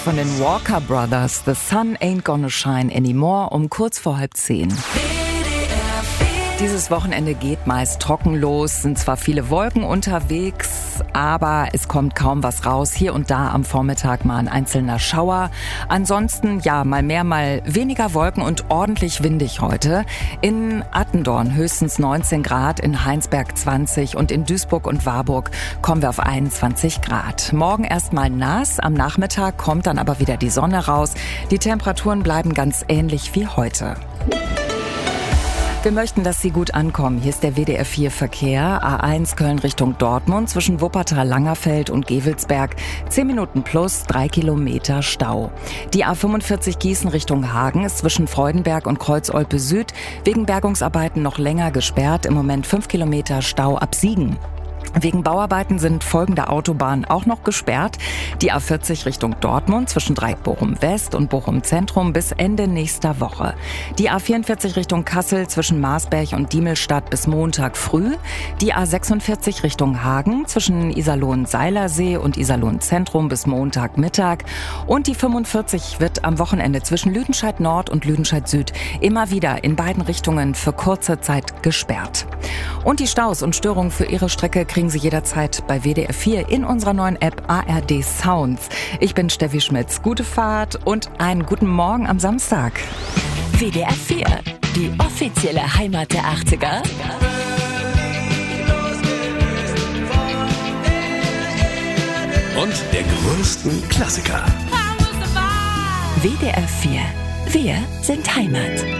Von den Walker Brothers, The Sun Ain't Gonna Shine Anymore, um kurz vor 9:30. Dieses Wochenende geht meist trocken los, sind zwar viele Wolken unterwegs, aber es kommt kaum was raus. Hier und da am Vormittag mal ein einzelner Schauer. Ansonsten ja, mal mehr, mal weniger Wolken und ordentlich windig heute. In Attendorn höchstens 19 Grad, in Heinsberg 20 und in Duisburg und Warburg kommen wir auf 21 Grad. Morgen erstmal nass, am Nachmittag kommt dann aber wieder die Sonne raus. Die Temperaturen bleiben ganz ähnlich wie heute. Wir möchten, dass Sie gut ankommen. Hier ist der WDR 4 Verkehr. A1 Köln Richtung Dortmund zwischen Wuppertal-Langerfeld und Gevelsberg. 10 Minuten plus 3 Kilometer Stau. Die A45 Gießen Richtung Hagen ist zwischen Freudenberg und Kreuz-Olpe Süd wegen Bergungsarbeiten noch länger gesperrt. Im Moment 5 Kilometer Stau ab Siegen. Wegen Bauarbeiten sind folgende Autobahnen auch noch gesperrt. Die A40 Richtung Dortmund zwischen Dreieck-Bochum West und Bochum Zentrum bis Ende nächster Woche. Die A44 Richtung Kassel zwischen Marsberg und Diemelstadt bis Montag früh. Die A46 Richtung Hagen zwischen Iserlohn-Seilersee und Iserlohn-Zentrum bis Montagmittag. Und die 45 wird am Wochenende zwischen Lüdenscheid Nord und Lüdenscheid Süd immer wieder in beiden Richtungen für kurze Zeit gesperrt. Und die Staus und Störungen für Ihre Strecke kriegen Sie jederzeit bei WDR 4 in unserer neuen App ARD Sounds. Ich bin Steffi Schmitz. Gute Fahrt und einen guten Morgen am Samstag. WDR 4, die offizielle Heimat der 80er. Und der größten Klassiker. WDR 4, wir sind Heimat.